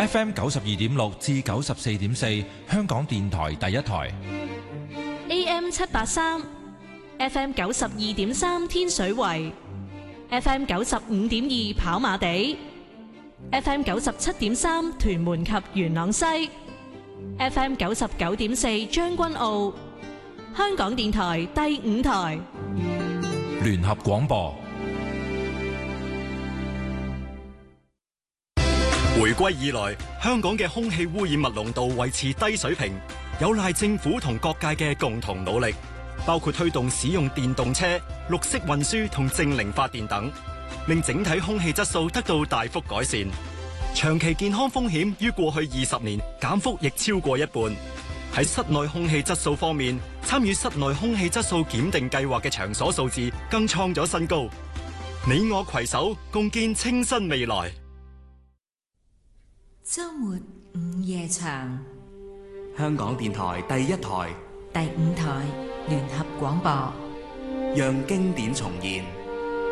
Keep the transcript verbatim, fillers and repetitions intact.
F M 九十二點六至九十四點四，香港電台第一台。 A M 七八三，F M 九十二點三天水圍，F M 九十五點二跑馬地，F M 九十七點三屯門及元朗西，F M 九十九點四將軍澳，香港電台第五台聯合廣播。 回歸以來，香港嘅空氣污染物濃度維持低水平，有賴政府同各界嘅共同努力，包括推動使用電動車、綠色運輸同淨零發電等，令整體空氣質素得到大幅改善。長期健康風險於過去二十年減幅亦超過一半。喺室內空氣質素方面，參與室內空氣質素檢定計劃嘅場所數字更創咗新高。你我攜手共建清新未來。 周末午夜場， 香港電台第一台、 第五台聯合廣播， 讓經典重現。